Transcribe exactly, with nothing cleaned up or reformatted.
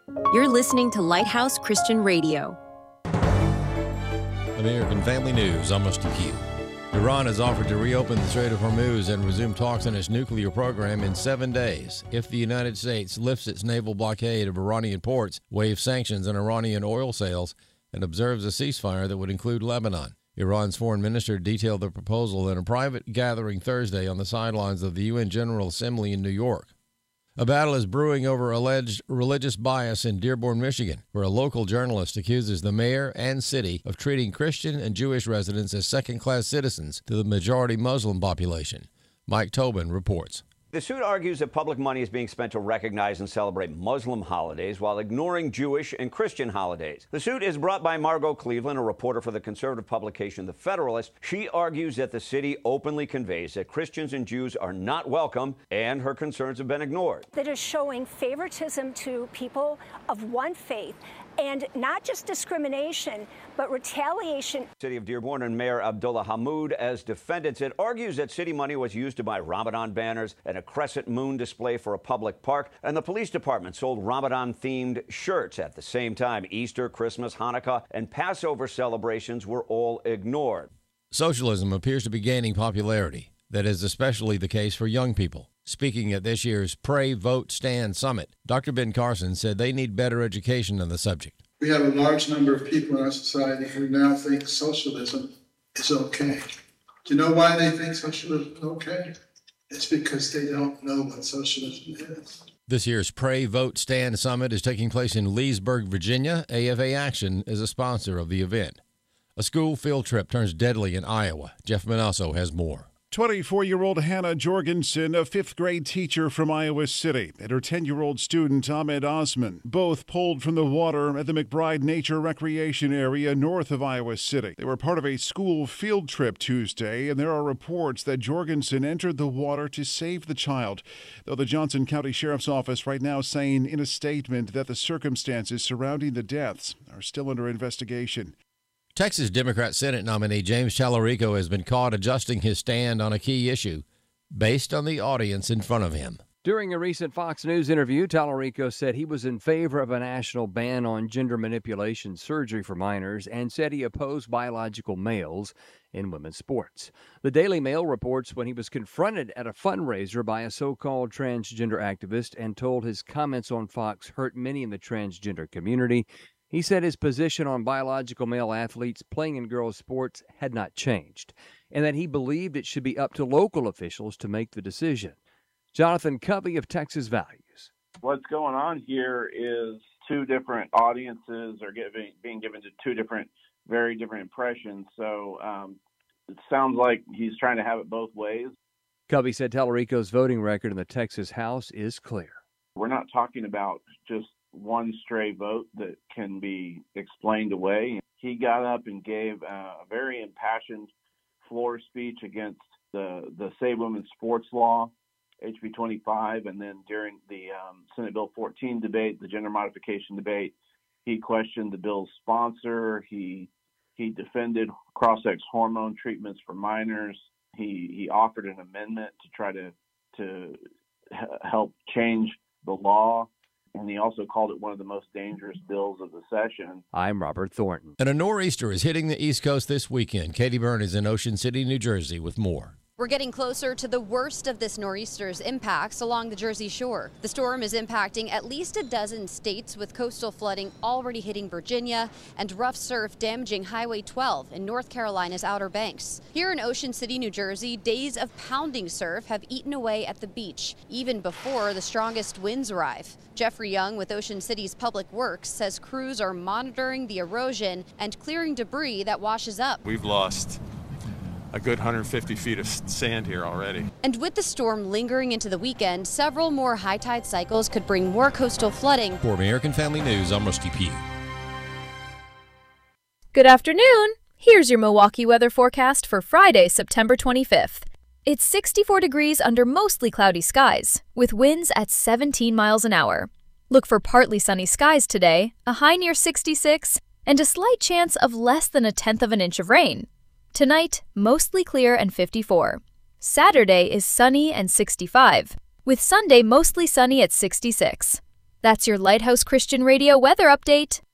You're listening to Lighthouse Christian Radio. American Family News, I'm Rusty Pugh. Iran has offered to reopen the Strait of Hormuz and resume talks on its nuclear program in seven days if the United States lifts its naval blockade of Iranian ports, waives sanctions on Iranian oil sales, and observes a ceasefire that would include Lebanon. Iran's foreign minister detailed the proposal in a private gathering Thursday on the sidelines of the U N General Assembly in New York. A battle is brewing over alleged religious bias in Dearborn, Michigan, where a local journalist accuses the mayor and city of treating Christian and Jewish residents as second-class citizens to the majority Muslim population. Mike Tobin reports. The suit argues that public money is being spent to recognize and celebrate Muslim holidays while ignoring Jewish and Christian holidays. The suit is brought by Margot Cleveland, a reporter for the conservative publication The Federalist. She argues that the city openly conveys that Christians and Jews are not welcome, and her concerns have been ignored. That is showing favoritism to people of one faith, and not just discrimination, but retaliation. City of Dearborn and Mayor Abdullah Hammoud as defendants. It argues that city money was used to buy Ramadan banners and a crescent moon display for a public park, and the police department sold Ramadan-themed shirts. At the same time, Easter, Christmas, Hanukkah, and Passover celebrations were all ignored. Socialism appears to be gaining popularity. That is especially the case for young people. Speaking at this year's Pray, Vote, Stand Summit, Doctor Ben Carson said they need better education on the subject. We have a large number of people in our society who now think socialism is okay. Do you know why they think socialism is okay? It's because they don't know what socialism is. This year's Pray, Vote, Stand Summit is taking place in Leesburg, Virginia. A F A Action is a sponsor of the event. A school field trip turns deadly in Iowa. Jeff Manasso has more. twenty-four-year-old Hannah Jorgensen, a fifth-grade teacher from Iowa City, and her ten-year-old student Ahmed Osman, both pulled from the water at the McBride Nature Recreation Area north of Iowa City. They were part of a school field trip Tuesday, and there are reports that Jorgensen entered the water to save the child, though the Johnson County Sheriff's Office right now saying in a statement that the circumstances surrounding the deaths are still under investigation. Texas Democrat Senate nominee James Tallarico has been caught adjusting his stand on a key issue based on the audience in front of him. During a recent Fox News interview, Tallarico said he was in favor of a national ban on gender manipulation surgery for minors and said he opposed biological males in women's sports. The Daily Mail reports when he was confronted at a fundraiser by a so-called transgender activist and told his comments on Fox hurt many in the transgender community. He said his position on biological male athletes playing in girls' sports had not changed, and that he believed it should be up to local officials to make the decision. Jonathan Covey of Texas Values. What's going on here is two different audiences are giving, being given to two different, very different impressions. So um, it sounds like he's trying to have it both ways. Covey said Tallarico's voting record in the Texas House is clear. We're not talking about just one stray vote that can be explained away. He got up and gave a very impassioned floor speech against the, the Save Women's Sports Law, H B twenty-five, and then during the um, Senate Bill fourteen debate, the gender modification debate, he questioned the bill's sponsor. He he defended cross-sex hormone treatments for minors. He he offered an amendment to try to to help change the law. And he also called it one of the most dangerous bills of the session. I'm Robert Thornton. And a nor'easter is hitting the East Coast this weekend. Katie Byrne is in Ocean City, New Jersey with more. We're getting closer to the worst of this nor'easter's impacts along the Jersey shore. The storm is impacting at least a dozen states, with coastal flooding already hitting Virginia and rough surf damaging Highway twelve in North Carolina's Outer Banks. Here in Ocean City, New Jersey, days of pounding surf have eaten away at the beach, even before the strongest winds arrive. Jeffrey Young with Ocean City's Public Works says crews are monitoring the erosion and clearing debris that washes up. We've lost a good one hundred fifty feet of sand here already. And with the storm lingering into the weekend, several more high tide cycles could bring more coastal flooding. For American Family News, I'm Rusty Pugh. Good afternoon. Here's your Milwaukee weather forecast for Friday, September twenty-fifth. It's sixty-four degrees under mostly cloudy skies, with winds at seventeen miles an hour. Look for partly sunny skies today, a high near sixty-six, and a slight chance of less than a tenth of an inch of rain. Tonight, mostly clear and fifty-four. Saturday is sunny and sixty-five, with Sunday mostly sunny at sixty-six. That's your Lighthouse Christian Radio weather update.